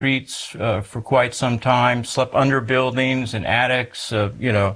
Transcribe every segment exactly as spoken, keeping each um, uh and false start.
streets uh, for quite some time, slept under buildings and attics, uh, you know.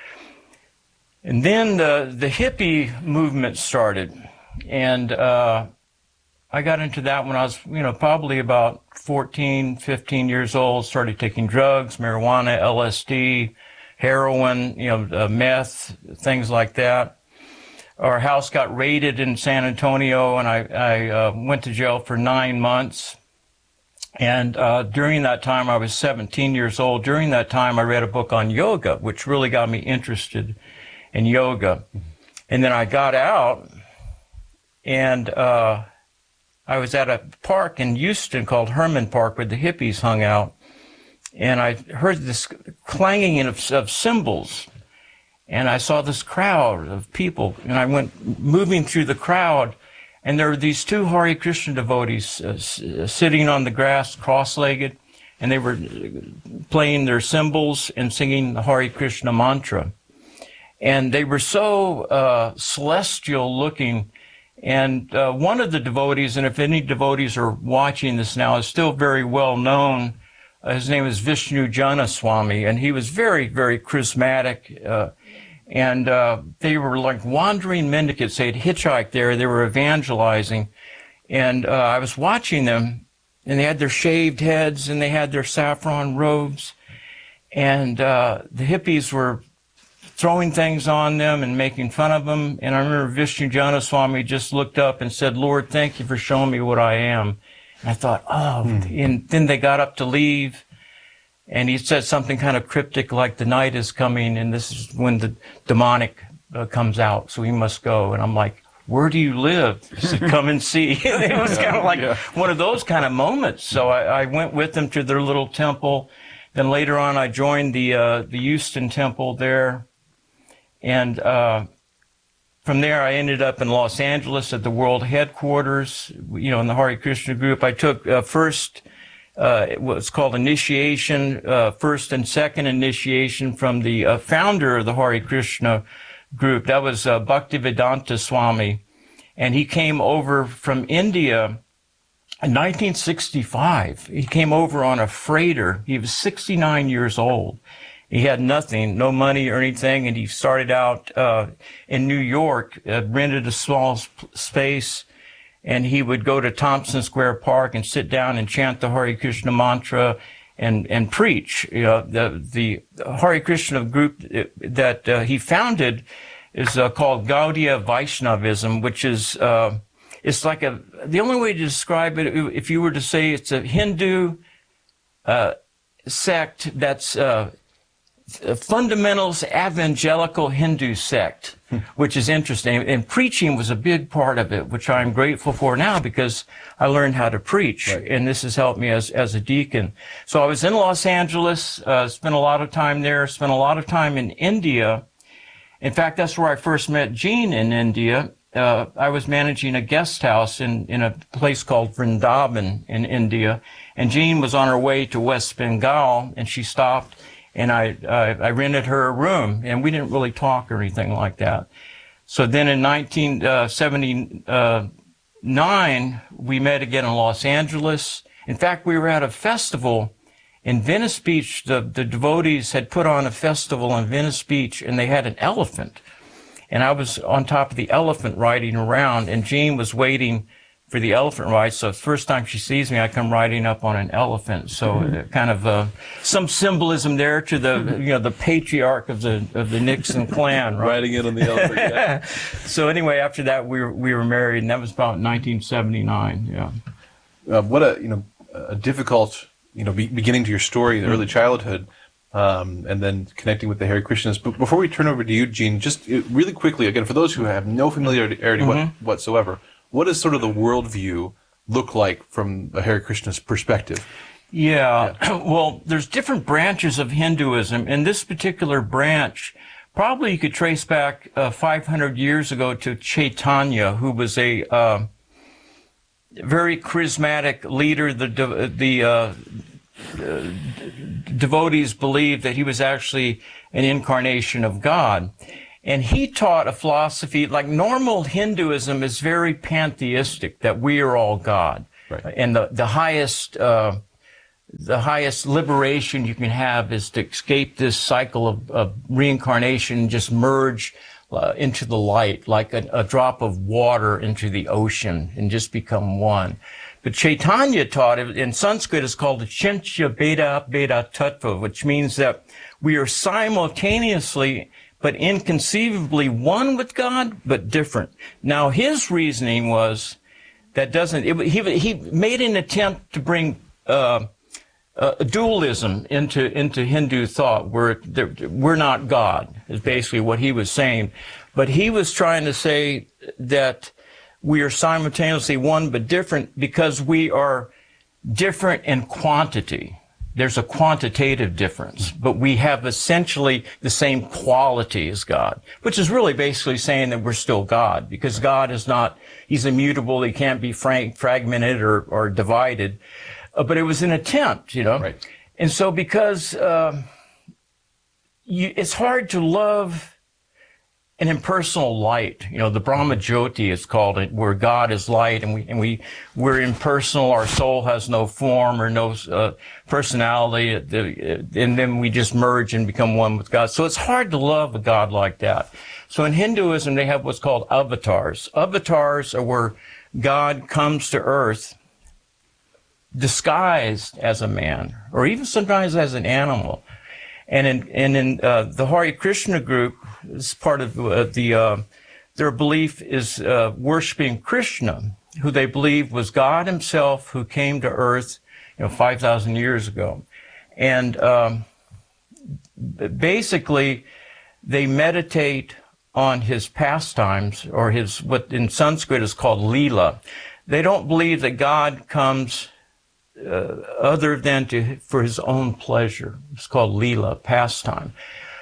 And then the, the hippie movement started. And uh, I got into that when I was, you know, probably about fourteen, fifteen years old, started taking drugs, marijuana, L S D, heroin, you know, uh, meth, things like that. Our house got raided in San Antonio, and I, I uh, went to jail for nine months. And uh, during that time, I was seventeen years old. During that time, I read a book on yoga, which really got me interested in yoga. And then I got out, and uh, I was at a park in Houston called Herman Park, where the hippies hung out. And I heard this clanging of, of cymbals. And I saw this crowd of people, and I went moving through the crowd, and there were these two Hare Krishna devotees uh, s- sitting on the grass, cross-legged, and they were playing their cymbals and singing the Hare Krishna mantra. And they were so uh, celestial-looking. And uh, one of the devotees, and if any devotees are watching this now, is still very well known. Uh, his name is Vishnu Jana Swami, and he was very, very charismatic. Uh, and uh, they were like wandering mendicants. They had hitchhiked there. They were evangelizing. And uh, I was watching them, and they had their shaved heads, and they had their saffron robes. And uh, the hippies were throwing things on them and making fun of them. And I remember Vishnu Jana Swami just looked up and said, "Lord, thank you for showing me what I am." And I thought, oh, hmm. And then they got up to leave, and he said something kind of cryptic like, "The night is coming, and this is when the demonic uh, comes out, so we must go." And I'm like, "Where do you live?" He said, "Come and see." It was kind of like yeah. one of those kind of moments. So I, I went with them to their little temple. Then later on, I joined the uh, the Houston temple there. And uh, from there, I ended up in Los Angeles at the world headquarters, you know, in the Hare Krishna group. I took uh, first, uh, what's called initiation, uh, first and second initiation from the uh, founder of the Hare Krishna group. That was uh, Bhaktivedanta Swami. And he came over from India in nineteen sixty-five. He came over on a freighter. He was sixty-nine years old. He had nothing, no money or anything, and he started out uh, in New York, uh, rented a small sp- space, and he would go to Thompson Square Park and sit down and chant the Hare Krishna mantra and and preach. You know, the the Hare Krishna group that uh, he founded is uh, called Gaudiya Vaishnavism, which is uh, it's like a the only way to describe it, if you were to say it's a Hindu uh, sect that's uh, fundamentals evangelical Hindu sect, which is interesting. And preaching was a big part of it, which I'm grateful for now because I learned how to preach. Right. And this has helped me as, as a deacon. So I was in Los Angeles, uh, spent a lot of time there, spent a lot of time in India. In fact, that's where I first met Jean in India. Uh, I was managing a guest house in, in a place called Vrindavan in India. And Jean was on her way to West Bengal, and she stopped. And I, uh, I rented her a room, and we didn't really talk or anything like that. So then in nineteen seventy-nine, we met again in Los Angeles. In fact, we were at a festival in Venice Beach. The, the devotees had put on a festival in Venice Beach, and they had an elephant. And I was on top of the elephant riding around, and Jean was waiting for the elephant ride. So the first time she sees me, I come riding up on an elephant. So mm-hmm. kind of uh, some symbolism there to the you know the patriarch of the of the Nixon clan, right? Riding in on the elephant. Yeah. So anyway, after that, we were we were married, and that was about nineteen seventy-nine. Yeah. Uh, what a you know a difficult you know be, beginning to your story, the mm-hmm. early childhood. Um, and then connecting with the Hare Krishnas. But before we turn over to you, Jean, just really quickly, again, for those who have no familiarity mm-hmm. what, whatsoever, what does sort of the worldview look like from a Hare Krishna's perspective? Yeah. yeah, well, there's different branches of Hinduism. And this particular branch, probably you could trace back uh, five hundred years ago to Chaitanya, who was a uh, very charismatic leader. The the uh, uh, devotees believed that he was actually an incarnation of God. And he taught a philosophy, like normal Hinduism is very pantheistic, that we are all God. Right. And the, the highest uh, the highest liberation you can have is to escape this cycle of, of reincarnation, just merge uh, into the light, like a, a drop of water into the ocean, and just become one. But Chaitanya taught it, in Sanskrit it's called Achintya Bheda Bheda Tattva, which means that we are simultaneously but inconceivably one with God, but different. Now his reasoning was that doesn't, it, he, he made an attempt to bring uh, uh, dualism into, into Hindu thought, where we're not God, is basically what he was saying. But he was trying to say that we are simultaneously one but different because we are different in quantity. There's a quantitative difference, but we have essentially the same quality as God, which is really basically saying that we're still God, because God is not, he's immutable, he can't be frank, fragmented or, or divided. Uh, but it was an attempt, you know. Right. And so because uh, you, it's hard to love an impersonal light, you know, the Brahma Jyoti is called it, where God is light, and we and we we're impersonal. Our soul has no form or no uh, personality, and then we just merge and become one with God. So it's hard to love a God like that. So in Hinduism, they have what's called avatars. Avatars are where God comes to earth disguised as a man, or even sometimes as an animal. And in and in uh, the Hare Krishna group, is part of uh, the uh, their belief is uh, worshiping Krishna, who they believe was God Himself, who came to Earth, you know, five thousand years ago, and um, basically they meditate on His pastimes, or His what in Sanskrit is called Leela. They don't believe that God comes Uh, other than to for His own pleasure. It's called Leela, pastime.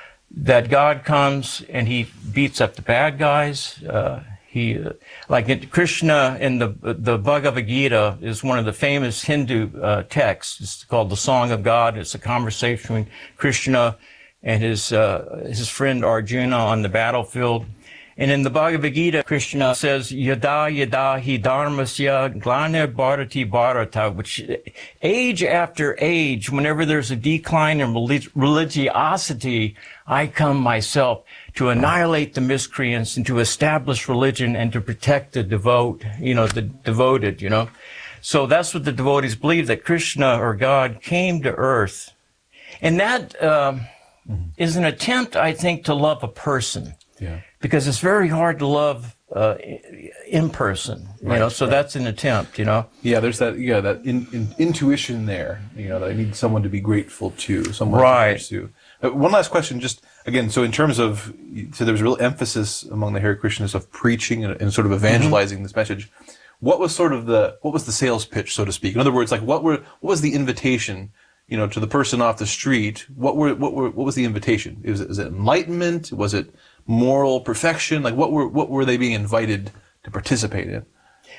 That God comes and He beats up the bad guys. Uh, he, uh, like in Krishna in the the Bhagavad Gita is one of the famous Hindu uh, texts. It's called the Song of God. It's a conversation between Krishna and his uh, his friend Arjuna on the battlefield. And in the Bhagavad Gita, Krishna says, Yada yada hi dharmasya glana bharati bharata, which age after age, whenever there's a decline in relig- religiosity, I come myself to annihilate the miscreants and to establish religion and to protect the devote, you know, the devoted, you know. So that's what the devotees believe, that Krishna or God came to earth. And that um, mm-hmm. is an attempt, I think, to love a person. Yeah. Because it's very hard to love uh, in person, you right, know. So right. That's an attempt, you know. Yeah, there's that. Yeah, that in, in, intuition there. You know, that I need someone to be grateful to, someone right. to pursue. Uh, one last question, just again. So in terms of, so there was a real emphasis among the Hare Krishnas of preaching and, and sort of evangelizing mm-hmm. this message. What was sort of the what was the sales pitch, so to speak? In other words, like what were what was the invitation? You know, to the person off the street. What were what were what was the invitation? Was it, was it enlightenment? Was it moral perfection? Like what were what were they being invited to participate in?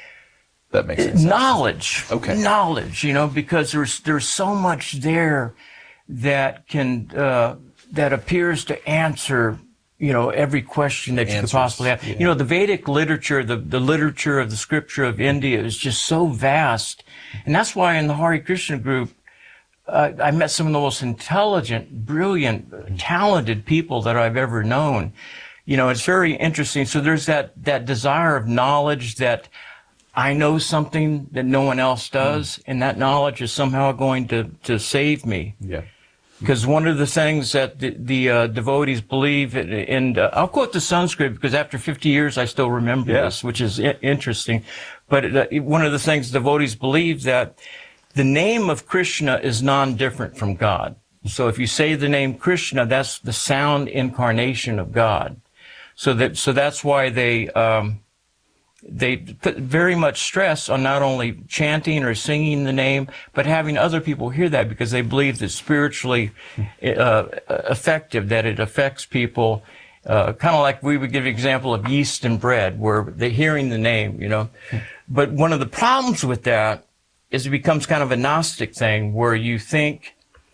That makes sense. Knowledge. Okay. Knowledge, you know, because there's there's so much there that can uh, that appears to answer, you know, every question that Answers. you could possibly have. Yeah. You know, the Vedic literature, the, the literature of the scripture of India is just so vast. And that's why in the Hare Krishna group, uh, I met some of the most intelligent, brilliant, talented people that I've ever known. You know, it's very interesting. So there's that, that desire of knowledge that I know something that no one else does, mm. and that knowledge is somehow going to, to save me. Yeah. Because one of the things that the, the uh, devotees believe, and uh, I'll quote the Sanskrit because after fifty years I still remember yeah. this, which is I- interesting. But uh, one of the things devotees believe that the name of Krishna is non-different from God. So if you say the name Krishna, that's the sound incarnation of God. So that so that's why they um, they put very much stress on not only chanting or singing the name, but having other people hear that, because they believe that spiritually uh, effective, that it affects people, uh, kind of like we would give an example of yeast and bread, where they're hearing the name, you know. But one of the problems with that is it becomes kind of a Gnostic thing, where you think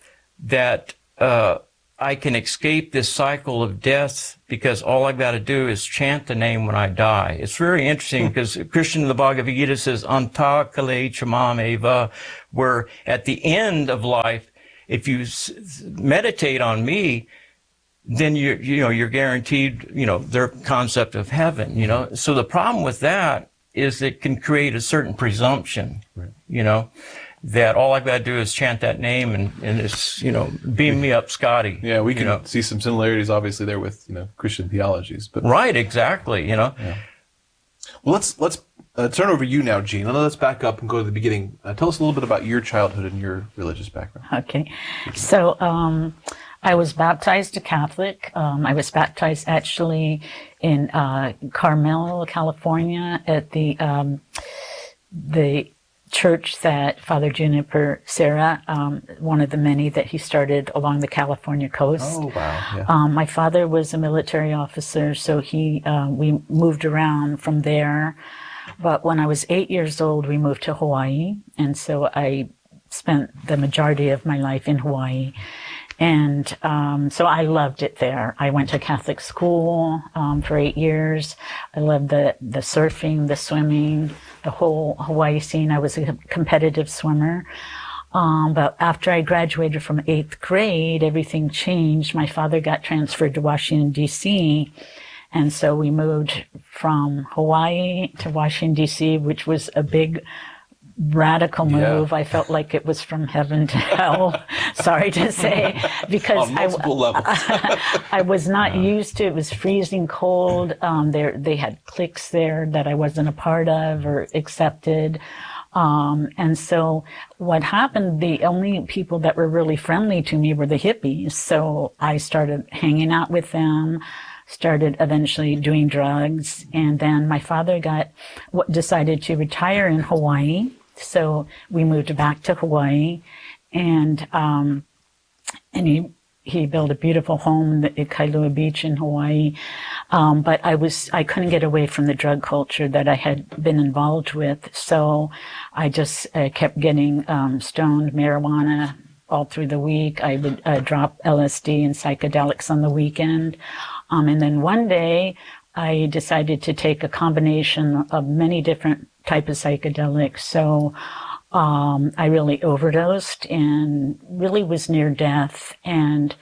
that uh, I can escape this cycle of death because all I've got to do is chant the name when I die. It's very interesting because Krishna in the Bhagavad Gita says, Anta kale chamam eva where at the end of life, if you s- meditate on me, then you you know you're guaranteed you know their concept of heaven. You know, so the problem with that is it can create a certain presumption. Right. You know, that all I've got to do is chant that name and and it's you know beam me up, Scotty. Yeah, we can you know? see some similarities, obviously, there with you know Christian theologies. But Right, exactly. You know. yeah. Well, let's let's uh, turn over to you now, Gene. Let's back up and go to the beginning. Uh, tell us a little bit about your childhood and your religious background. Okay. So, um, I was baptized a Catholic. Um, I was baptized actually in uh, Carmel, California, at the um, the church that Father Juniper Serra, um, one of the many that he started along the California coast. Oh, wow. Yeah. Um, my father was a military officer, so he uh, we moved around from there. But when I was eight years old, we moved to Hawaii, and so I spent the majority of my life in Hawaii. And um, so I loved it there. I went to Catholic school um, for eight years. I loved the, the surfing, the swimming, the whole Hawaii scene. I was a competitive swimmer. Um, but after I graduated from eighth grade, everything changed. My father got transferred to Washington, D C, and so we moved from Hawaii to Washington, D C, which was a big radical move. Yeah. I felt like it was from heaven to hell. Sorry to say, because On multiple I, levels. I was not used to. It was freezing cold. Um, there, they had cliques there that I wasn't a part of or accepted. Um, and so what happened, the only people that were really friendly to me were the hippies. So I started hanging out with them, started eventually doing drugs. And then my father got, decided to retire in Hawaii. So we moved back to Hawaii, and, um, and he, he built a beautiful home at Kailua Beach in Hawaii. Um, but I was, I couldn't get away from the drug culture that I had been involved with. So I just uh, kept getting, um, stoned, marijuana all through the week. I would uh, drop L S D and psychedelics on the weekend. Um, and then one day I decided to take a combination of many different types of psychedelics. So, um, I really overdosed and really was near death. And,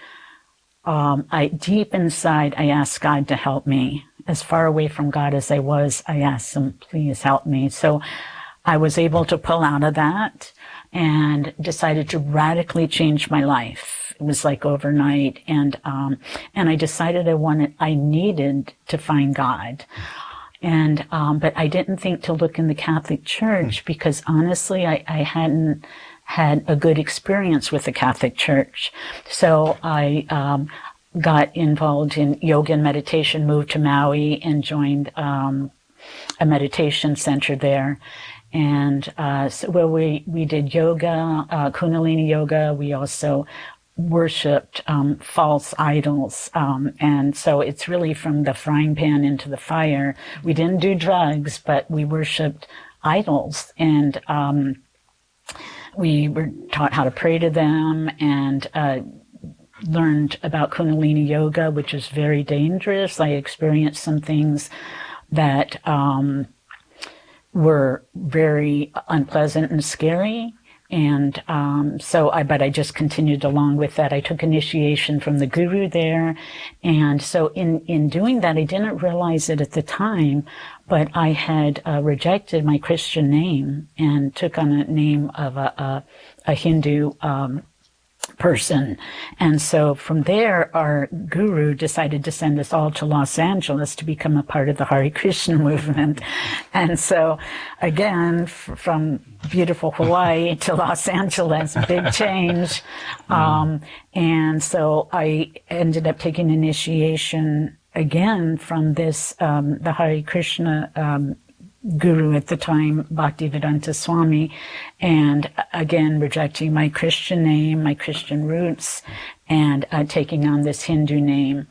um, I, deep inside, I asked God to help me. As far away from God as I was, I asked him, please help me. So I was able to pull out of that and decided to radically change my life. It was like overnight. And, um, and I decided I wanted, I needed to find God. And, um, but I didn't think to look in the Catholic Church because honestly, I, I hadn't had a good experience with the Catholic Church. So I, um, got involved in yoga and meditation, moved to Maui and joined, um, a meditation center there. And, uh, so, well, we, we did yoga, uh, Kundalini yoga. We also worshipped, um, false idols. Um, and so it's really from the frying pan into the fire. We didn't do drugs, but we worshipped idols. And, um, we were taught how to pray to them and, uh, learned about Kundalini yoga, which is very dangerous. I experienced some things that, um, were very unpleasant and scary. And um, so I, but I just continued along with that. I took initiation from the guru there. And so in, in doing that, I didn't realize it at the time, but I had uh, rejected my Christian name and took on a name of a, a, a Hindu um person. And so from there, our guru decided to send us all to Los Angeles to become a part of the Hare Krishna movement. And so again, f- from beautiful Hawaii to Los Angeles, big change. Um, and so I ended up taking initiation again from this, um, the Hare Krishna, um, guru at the time, Bhaktivedanta Swami, and again rejecting my Christian name, my Christian roots, and uh, taking on this Hindu name.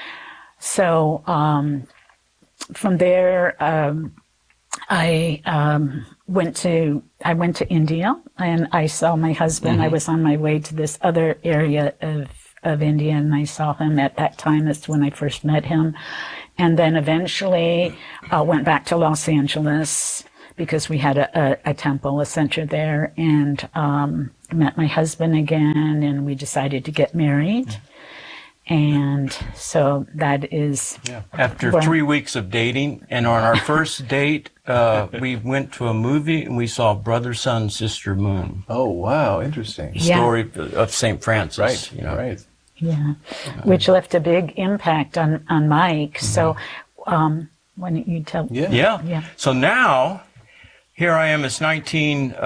So um, from there, um, I um, went to I went to India, and I saw my husband. Mm-hmm. I was on my way to this other area of of India, and I saw him at that time. That's when I first met him. And then eventually uh, went back to Los Angeles because we had a, a, a temple, a center there, and um, met my husband again, and we decided to get married. And so that is... Yeah. After three weeks of dating, and on our first date, uh, we went to a movie, and we saw Brother, Sun, Sister, Moon. Oh, wow. Interesting. The Yeah. story of Saint Francis. Right, You know? right. Yeah, which left a big impact on, on Mike. Mm-hmm. So um, why don't you tell... Yeah. Yeah. Yeah. So now, here I am, it's nineteen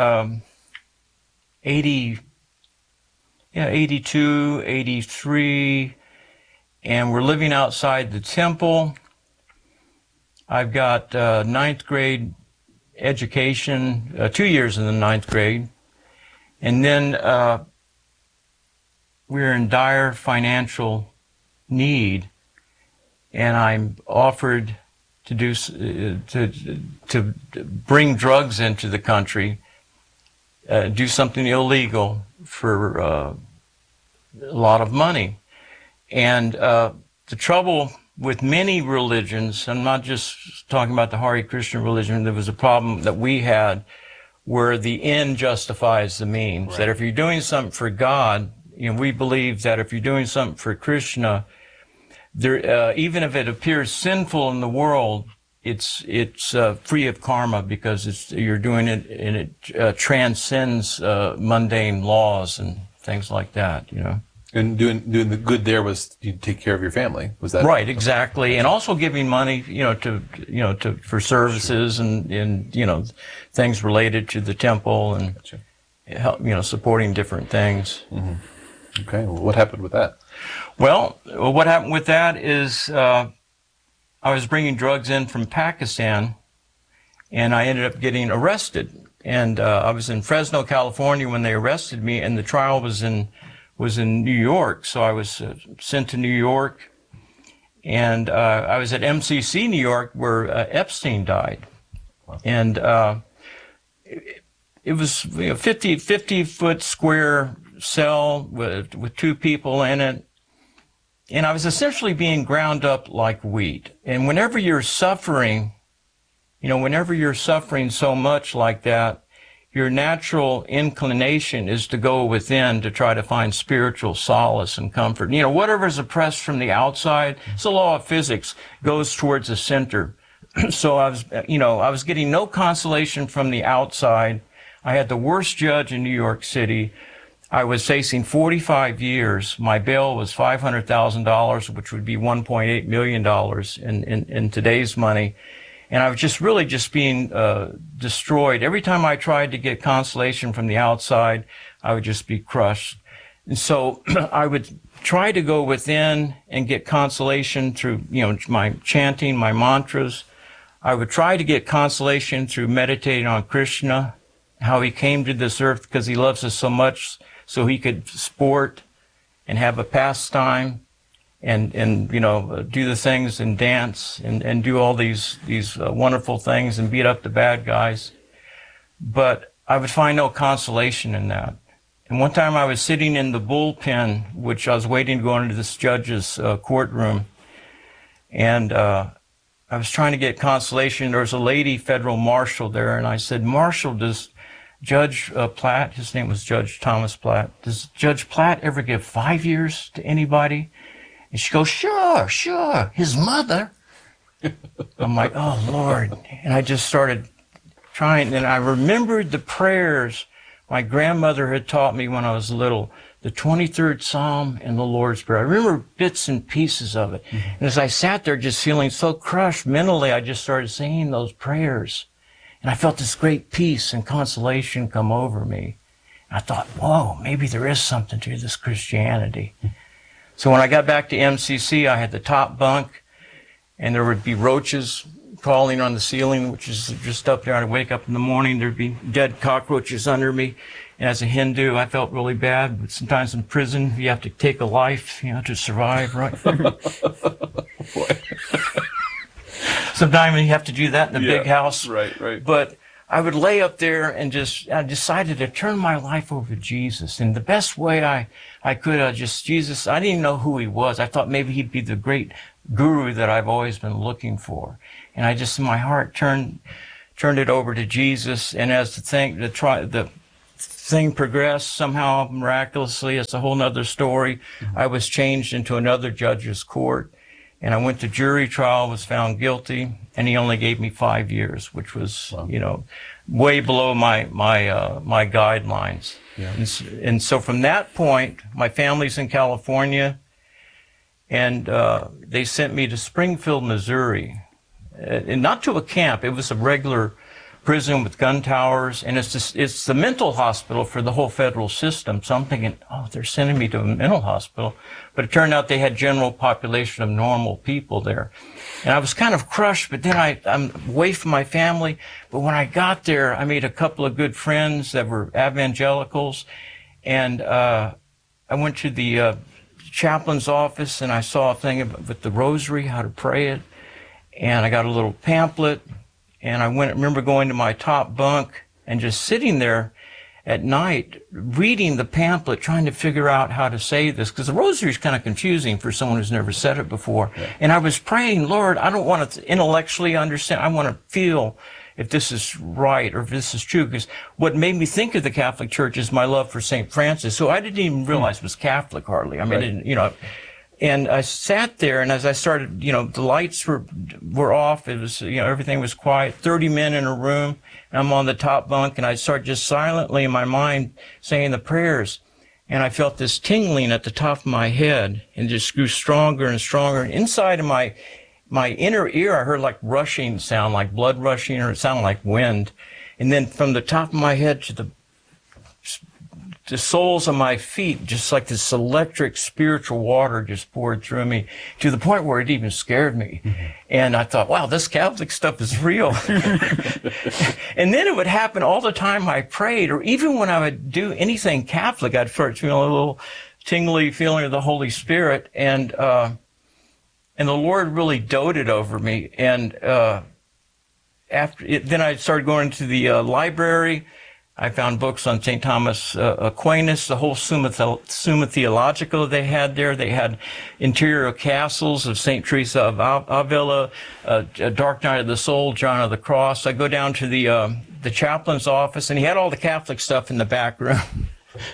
eighty, yeah, eighty-two, eighty-three, and we're living outside the temple. I've got uh, ninth grade education, uh, two years in the ninth grade, and then uh, we're in dire financial need, and I'm offered to do uh, to to bring drugs into the country, uh, do something illegal for uh, a lot of money. And uh, the trouble with many religions, I'm not just talking about the Hare Krishna religion, there was a problem that we had where the end justifies the means. Right. That if you're doing something for God, you know, we believe that if you're doing something for Krishna, there, uh, even if it appears sinful in the world, it's it's uh, free of karma because it's you're doing it and it uh, transcends uh, mundane laws and things like that. You know. And doing doing the good there was you take care of your family. Was that Right, exactly, and also giving money, you know, to you know to for services sure. and and you know things related to the temple and Gotcha. help, you know, supporting different things. Mm-hmm. Okay, well, what happened with that? Well, what happened with that is uh, I was bringing drugs in from Pakistan, and I ended up getting arrested. And uh, I was in Fresno, California when they arrested me, and the trial was in was in New York. So I was uh, sent to New York, and uh, I was at M C C New York where uh, Epstein died. Wow. And uh, it, it was you know, fifty, fifty foot square cell with, with two people in it. And I was essentially being ground up like wheat. And whenever you're suffering, you know, whenever you're suffering so much like that, your natural inclination is to go within to try to find spiritual solace and comfort. You know, whatever is oppressed from the outside, it's the law of physics, goes towards the center. So I was, you know, I was getting no consolation from the outside. I had the worst judge in New York City. I was facing forty-five years. My bail was five hundred thousand dollars, which would be one point eight million dollars in, in, in today's money. And I was just really just being uh, destroyed. Every time I tried to get consolation from the outside, I would just be crushed. And so I would try to go within and get consolation through, you know, my chanting, my mantras. I would try to get consolation through meditating on Krishna, how he came to this earth because he loves us so much, so he could sport and have a pastime. And, and, you know, do the things and dance and, and do all these, these uh, wonderful things and beat up the bad guys. But I would find no consolation in that. And one time I was sitting in the bullpen, which I was waiting to go into this judge's uh, courtroom. And uh, I was trying to get consolation. There was a lady federal marshal there. And I said, Marshal, does Judge uh, Platt, his name was Judge Thomas Platt, does Judge Platt ever give five years to anybody? And she goes, sure, sure, his mother. I'm like, oh, Lord. And I just started trying, and I remembered the prayers my grandmother had taught me when I was little, the twenty-third Psalm and the Lord's Prayer. I remember bits and pieces of it. Mm-hmm. And as I sat there just feeling so crushed mentally, I just started singing those prayers. And I felt this great peace and consolation come over me. And I thought, whoa, maybe there is something to this Christianity. So when I got back to M C C, I had the top bunk, and there would be roaches crawling on the ceiling, which is just up there. I'd wake up in the morning, there'd be dead cockroaches under me. And as a Hindu, I felt really bad, but sometimes in prison, you have to take a life, you know, to survive, right? Sometimes you have to do that in a Yeah, big house. right, right. But I would lay up there and just, I decided to turn my life over to Jesus. And the best way I, I could, uh, just, Jesus, I didn't even know who he was. I thought maybe he'd be the great guru that I've always been looking for. And I just, in my heart, turned, turned it over to Jesus. And as the thing, the try, the thing progressed somehow miraculously, it's a whole nother story. Mm-hmm. I was changed into another judge's court, and I went to jury trial, was found guilty, and he only gave me five years, which was, wow. you know, way below my my uh, my guidelines. Yeah. And, and so from that point, my family's in California, and uh, they sent me to Springfield, Missouri, uh, and not to a camp. It was a regular prison with gun towers, and it's just, it's the mental hospital for the whole federal system. So I'm thinking, oh, they're sending me to a mental hospital, but it turned out they had general population of normal people there, and I was kind of crushed. But then I, I'm away from my family. But when I got there, I made a couple of good friends that were evangelicals, and uh, I went to the uh, chaplain's office, and I saw a thing about, with the rosary, how to pray it, and I got a little pamphlet. And I went, remember going to my top bunk and just sitting there at night reading the pamphlet, trying to figure out how to say this, because the rosary is kind of confusing for someone who's never said it before. Yeah. And I was praying, Lord, I don't want to intellectually understand. I want to feel if this is right or if this is true, because what made me think of the Catholic Church is my love for Saint Francis, who I didn't even realize was Catholic hardly. I mean, right. I didn't, you know. And I sat there, and as I started, you know, the lights were were off. It was, you know, everything was quiet. Thirty men in a room, and I'm on the top bunk, and I start just silently in my mind saying the prayers, and I felt this tingling at the top of my head, and it just grew stronger and stronger. And inside of my my inner ear, I heard like rushing sound, like blood rushing, or it sounded like wind. And then from the top of my head to the the soles of my feet, just like this electric spiritual water just poured through me, to the point where it even scared me. Mm-hmm. And I thought, wow, this Catholic stuff is real. And then it would happen all the time I prayed, or even when I would do anything Catholic, I'd start feeling a little tingly feeling of the Holy Spirit. And, uh, and the Lord really doted over me. And, uh, after it, then I started going to the uh, library. I found books on Saint Thomas uh, Aquinas, the whole Summa, the- Summa Theologica they had there. They had interior castles of Saint Teresa of Avila, uh, Dark Night of the Soul, John of the Cross. I go down to the uh, the chaplain's office, and he had all the Catholic stuff in the back room.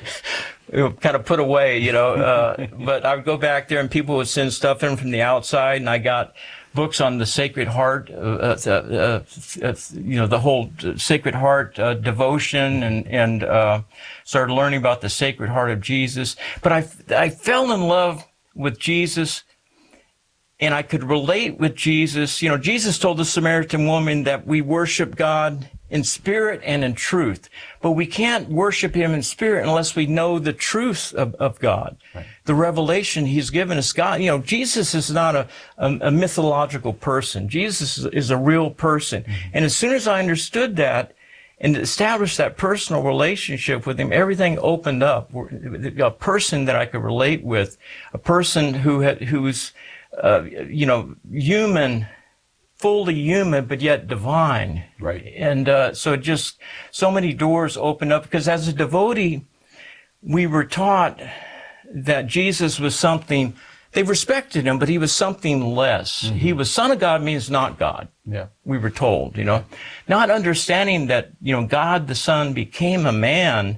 Kind of put away, you know. Uh, but I would go back there, and people would send stuff in from the outside, and I got books on the Sacred Heart, uh, uh, uh, uh, you know, the whole Sacred Heart uh, devotion, and and uh, started learning about the Sacred Heart of Jesus. But I I fell in love with Jesus, and I could relate with Jesus. You know, Jesus told the Samaritan woman that we worship God in spirit and in truth, but we can't worship Him in spirit unless we know the truth of, of God, right. The revelation He's given us. God, you know, Jesus is not a, a, a mythological person. Jesus is, is a real person. Mm-hmm. And as soon as I understood that and established that personal relationship with Him, everything opened up. A person that I could relate with, a person who had, who's, uh, you know, human, fully human, but yet divine. Right. And uh, so just so many doors opened up, because as a devotee, we were taught that Jesus was something, they respected Him, but He was something less. Mm-hmm. He was Son of God means not God. Yeah. We were told, you know, not understanding that, you know, God the Son became a man,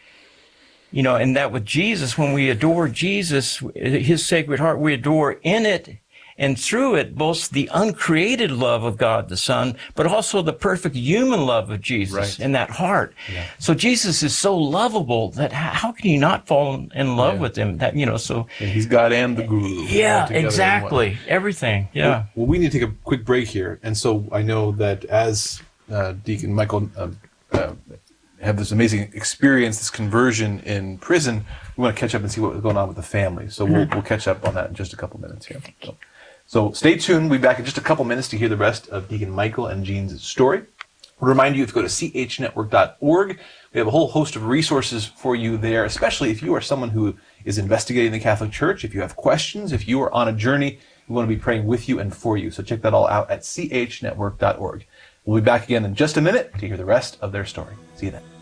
you know, and that with Jesus, when we adore Jesus, His Sacred Heart, we adore in it and through it both the uncreated love of God the Son, but also the perfect human love of Jesus, right, in that heart. Yeah. So Jesus is so lovable that how can you not fall in love, yeah, with Him? That, you know, so and He's God and the Guru. Yeah, exactly. Everything. Yeah. Well, well, we need to take a quick break here, and so I know that as uh, Deacon Michael uh, uh, have this amazing experience, this conversion in prison, we want to catch up and see what's going on with the family. So we'll we'll catch up on that in just a couple minutes here. So. So stay tuned. We'll be back in just a couple minutes to hear the rest of Deacon Michael and Jean's story. We'll remind you, if you go to c h network dot org, we have a whole host of resources for you there, especially if you are someone who is investigating the Catholic Church, if you have questions, if you are on a journey, we want to be praying with you and for you. So check that all out at c h network dot org. We'll be back again in just a minute to hear the rest of their story. See you then.